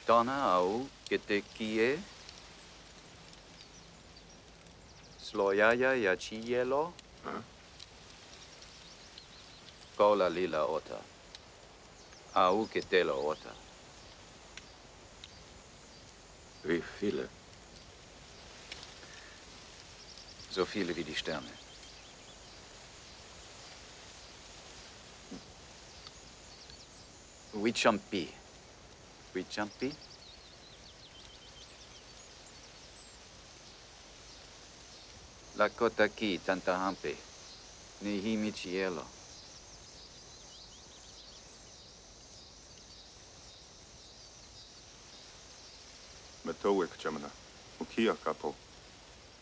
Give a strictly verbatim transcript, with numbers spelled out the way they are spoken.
Donna au kitekie. Sloyaya ya chielo. Huh? Kola lila ota. Au kitelo ota. Wie viele? So viele wie die Sterne. Huichampi. Huichampi? La kota ki tantahampi. Ni himi cielo. Matowik, Gemina. Ukia, Kapo.